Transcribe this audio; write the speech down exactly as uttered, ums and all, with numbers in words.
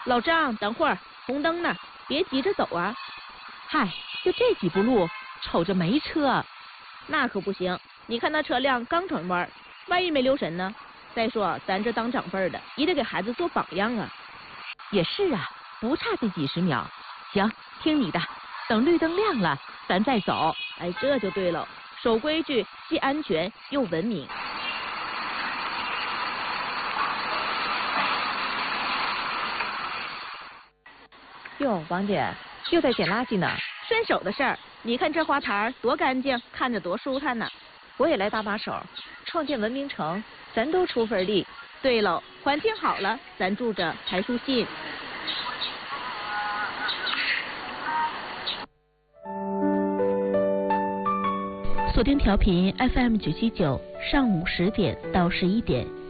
老张，等会儿，红灯呢，别急着走啊。 嗨，就这几步路，瞅着没车。 那可不行，你看那车辆刚转弯，万一没留神呢？再说咱这当长辈的，也得给孩子做榜样啊。 也是啊，不差这几十秒。行，听你的，等绿灯亮了，咱再走。 哎，这就对了，守规矩，既安全又文明。 哟，王姐又在捡垃圾呢。 顺手的事儿，你看这花坛多干净，看着多舒坦呢。 我也来搭把手，创建文明城，咱都出份力。 对喽，环境好了，咱住着才舒心。锁定调频 F M 九七九，上午十点到十一点。